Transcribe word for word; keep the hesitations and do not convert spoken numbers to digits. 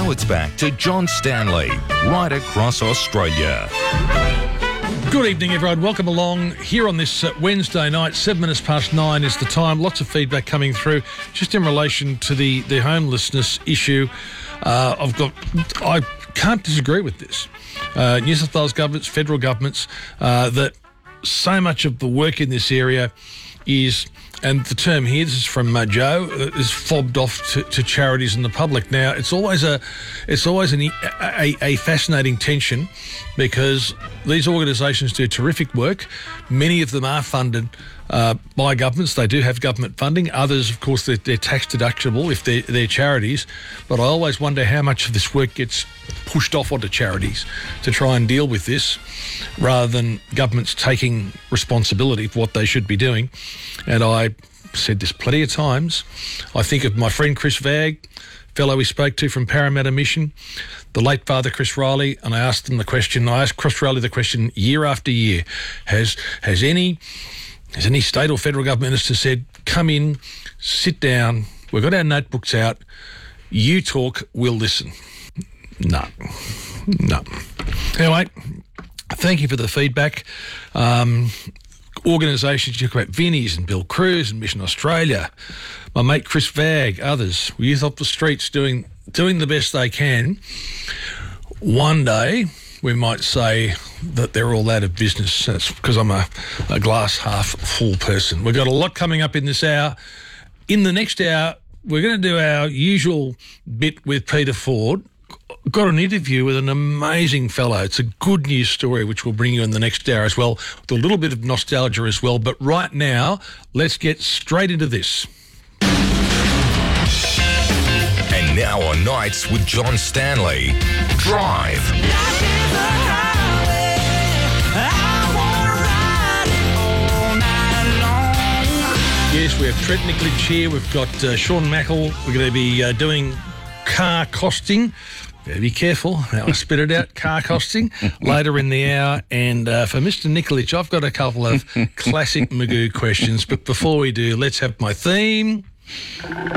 Now it's back to John Stanley, right across Australia. Good evening, everyone. Welcome along here on this uh, Wednesday night. Seven minutes past nine is the time. Lots of feedback coming through just in relation to the, the homelessness issue. Uh, I've got, I can't disagree with this. Uh, New South Wales governments, federal governments, uh, that so much of the work in this area is, and the term here, this is from uh, Joe, uh, is fobbed off to, to charities and the public. Now, it's always a, it's always an, a, a fascinating tension, because these organisations do terrific work. Many of them are funded uh, by governments. They do have government funding. Others, of course, they're, they're tax deductible if they're, they're charities. But I always wonder how much of this work gets pushed off onto charities to try and deal with this, rather than governments taking responsibility for what they should be doing. And I said this plenty of times. I think of my friend Chris Vagg, fellow we spoke to from Parramatta Mission, the late Father Chris Riley, and I asked him the question, I asked Chris Riley the question year after year, has has any has any state or federal government minister said, come in, sit down, we've got our notebooks out, you talk, we'll listen? No, no. Anyway, thank you for the feedback. Um, organisations, you talk about Vinnie's and Bill Cruz and Mission Australia, my mate Chris Vagg, others, youth off the streets doing doing the best they can. One day we might say that they're all out of business. That's because I'm a, a glass half full person. We've got a lot coming up in this hour. In the next hour, we're going to do our usual bit with Peter Ford. Got an interview with an amazing fellow. It's a good news story, which we'll bring you in the next hour as well, with a little bit of nostalgia as well. But right now, let's get straight into this. And now on Nights with John Stanley, Drive. Yes, we have Trent Nicolich here. We've got uh, Sean Mackle. We're going to be uh, doing car costing. Better be careful how I spit it out. Car costing later in the hour. And uh, for Mister Nicolich, I've got a couple of classic Magoo questions. But before we do, let's have my theme.